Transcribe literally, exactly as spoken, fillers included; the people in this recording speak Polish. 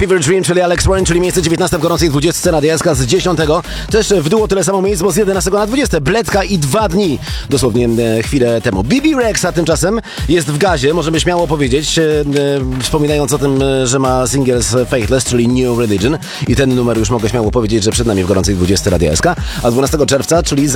Fever Dream, czyli Alex Warren, czyli miejsce dziewiętnaste w gorącej dwudziestce na D S K z dziesiątego. Też w dół tyle samo miejsc, bo z jedenastego na dwudzieste. Bledka i dwa dni, dosłownie e, chwilę temu. B B Rexa tymczasem jest w gazie, możemy śmiało powiedzieć, e, e, wspominając o tym, e, że ma singles Faithless, czyli New Religion i ten numer już mogę śmiało powiedzieć, że przed nami w gorącej dwudziestce na D S K, a dwunastego czerwca, czyli